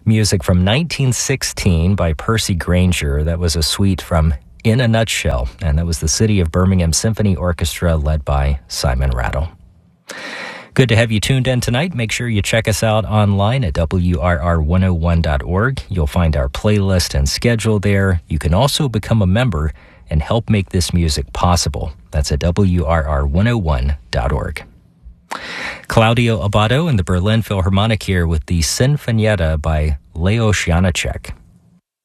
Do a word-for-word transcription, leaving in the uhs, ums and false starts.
Music from nineteen sixteen by Percy Granger. That was a suite from In a Nutshell, and that was the City of Birmingham Symphony Orchestra led by Simon Rattle. Good to have you tuned in tonight. Make sure you check us out online at W R R one oh one dot org. You'll find our playlist and schedule there. You can also become a member and help make this music possible. That's at W R R one oh one dot org. Claudio Abbado and the Berlin Philharmonic here with the Sinfonietta by Leos Janáček.